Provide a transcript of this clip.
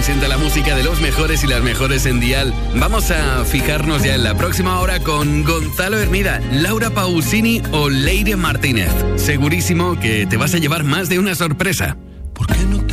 sienta la música de los mejores y las mejores en Dial. Vamos a fijarnos ya en la próxima hora con Gonzalo Hermida, Laura Pausini o Leire Martínez. Segurísimo que te vas a llevar más de una sorpresa. ¿Por qué no te